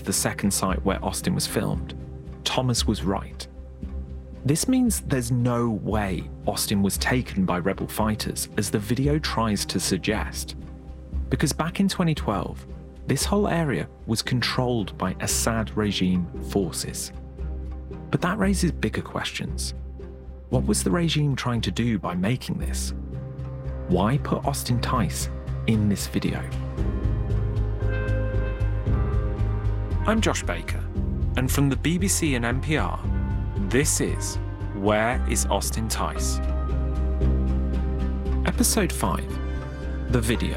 the second site where Austin was filmed, Thomas was right. This means there's no way Austin was taken by rebel fighters, as the video tries to suggest. Because back in 2012, this whole area was controlled by Assad regime forces. But that raises bigger questions. What was the regime trying to do by making this? Why put Austin Tice in this video? I'm Josh Baker, and from the BBC and NPR, this is Where is Austin Tice? Episode 5, The Video.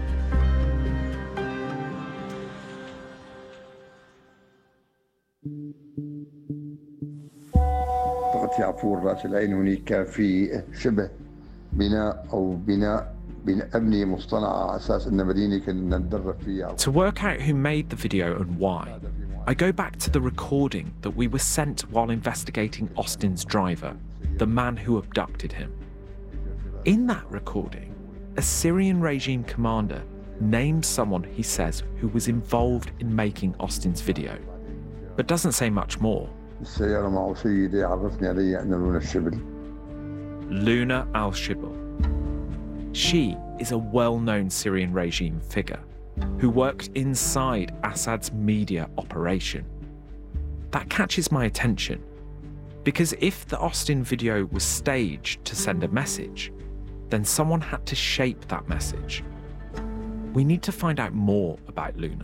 في عفور رأس العين هناك في شبه بناء أو بناء أبنية مصطنعة على أساس أن مدينة كنا نتدرب فيها. To work out who made the video and why, I go back to the recording that we were sent while investigating Austin's driver, the man who abducted him. In that recording, a Syrian regime commander names someone he says who was involved in making Austin's video, but doesn't say much more. السيارة معه سيدة عرفني عليها أن لونا الشبل. Luna al-Shibl. She is a well-known Syrian regime figure who worked inside Assad's media operation. That catches my attention, because if the Austin video was staged to send a message, then someone had to shape that message. We need to find out more about Luna.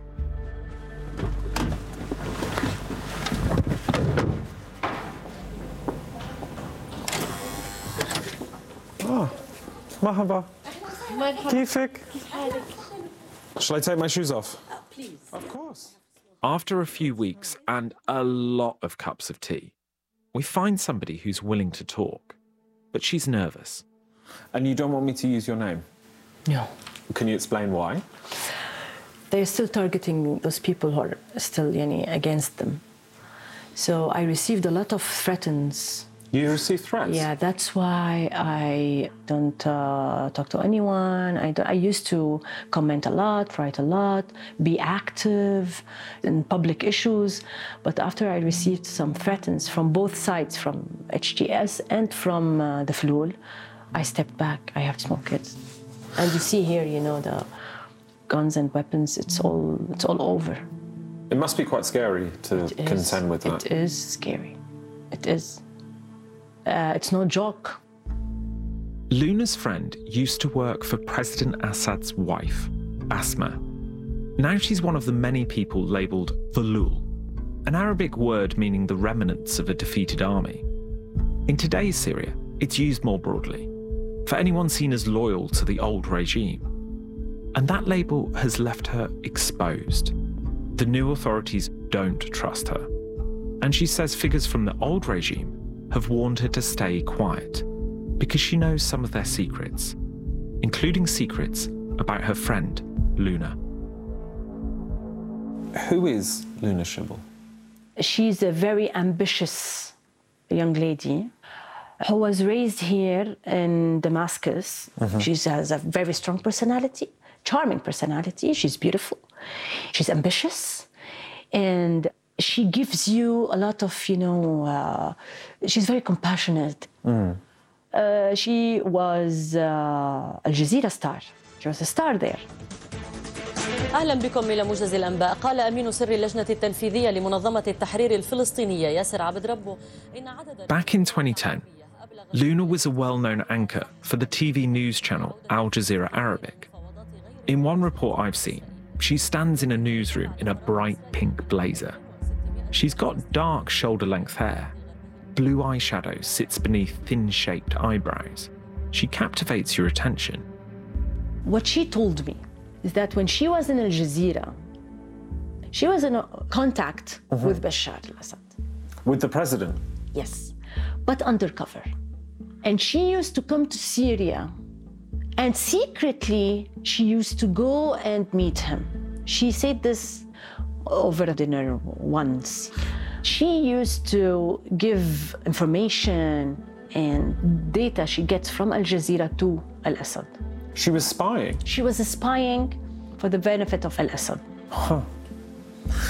Marhaba. Kifik. Shall I take my shoes off? Please. Of course. After a few weeks and a lot of cups of tea, we find somebody who's willing to talk, but she's nervous. And you don't want me to use your name? No. Can you explain why? They're still targeting those people who are still against them. So I received a lot of threats. You received threats? Yeah, that's why I don't talk to anyone. I used to comment a lot, write a lot, be active in public issues. But after I received some threats from both sides, from HTS and from the Flul, I stepped back. I have small kids. And you see here, the guns and weapons, it's all over. It must be quite scary to contend with that. It is scary. It is. It's no joke. Luna's friend used to work for President Assad's wife, Asma. Now she's one of the many people labelled Fulul, an Arabic word meaning the remnants of a defeated army. In today's Syria, it's used more broadly, for anyone seen as loyal to the old regime. And that label has left her exposed. The new authorities don't trust her. And she says figures from the old regime have warned her to stay quiet because she knows some of their secrets, including secrets about her friend, Luna. Who is Luna Shibl? She's a very ambitious young lady who was raised here in Damascus. Mm-hmm. She has a very strong personality, charming personality. She's beautiful. She's ambitious. And she gives you a lot of, she's very compassionate. Mm. She was Al Jazeera star. She was a star there. أهلا بكم إلى موجز الأنباء. قال أمين سر اللجنة التنفيذية لمنظمة التحرير الفلسطينية ياسر عبد ربه إن عدد. Back in 2010, Luna was a well-known anchor for the TV news channel Al Jazeera Arabic. In one report I've seen, she stands in a newsroom in a bright pink blazer. She's got dark shoulder-length hair. Blue eyeshadow sits beneath thin-shaped eyebrows. She captivates your attention. What she told me is that when she was in Al Jazeera, she was in contact with Bashar al-Assad. With the president? Yes, but undercover. And she used to come to Syria, and secretly she used to go and meet him. She said this over dinner once. She used to give information and data she gets from Al Jazeera to Al-Assad. She was spying? She was spying for the benefit of Al-Assad. Huh.